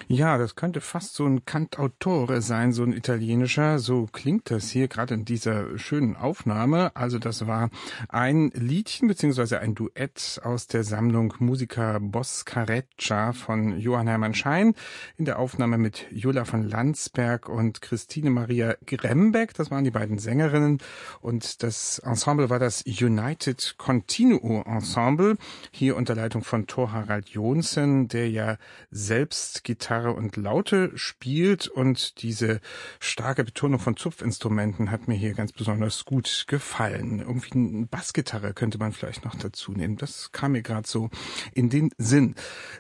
Ja, das könnte fast so ein Cantautore sein, so ein italienischer. So klingt das hier gerade in dieser schönen Aufnahme. Also das war ein Liedchen beziehungsweise ein Duett aus der Sammlung Musica Boscareccia von Johann Hermann Schein in der Aufnahme mit Jula von Landsberg und Christine Maria Grembeck. Das waren die beiden Sängerinnen und das Ensemble war das United Continuo Ensemble, hier unter Leitung von Thor Harald Johnsen, der ja selbst Gitarre und Laute spielt, und diese starke Betonung von Zupfinstrumenten hat mir hier ganz besonders gut gefallen. Irgendwie eine Bassgitarre könnte man vielleicht noch dazu nehmen. Das kam mir gerade so in den Sinn.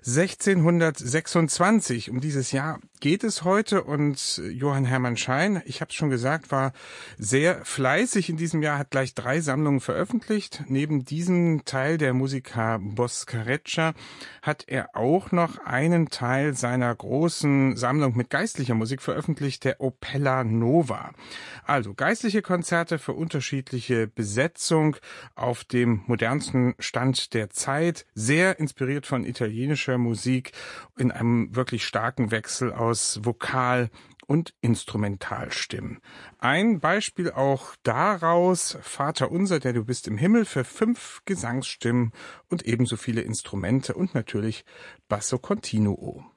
1626, um dieses Jahr geht es heute, und Johann Hermann Schein, ich habe es schon gesagt, war sehr fleißig in diesem Jahr, hat gleich 3 Sammlungen veröffentlicht. Neben diesem Teil der Musica Boscareccia hat er auch noch einen Teil seiner großen Sammlung mit geistlicher Musik veröffentlicht, der Opella Nova. Also geistliche Konzerte für unterschiedliche Besetzung auf dem modernsten Stand der Zeit, sehr inspiriert von italienischer Musik, in einem wirklich starken Wechsel aus Vokal- und Instrumentalstimmen. Ein Beispiel auch daraus: Vater unser, der du bist im Himmel, für 5 Gesangsstimmen und ebenso viele Instrumente und natürlich Basso Continuo.